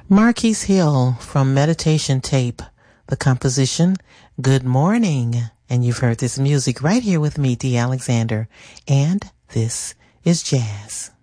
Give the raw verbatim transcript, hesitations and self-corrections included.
Marquise Hill from Meditation Tape, the composition, Good Morning. And you've heard this music right here with me, Dee Alexander. And this is Jazz.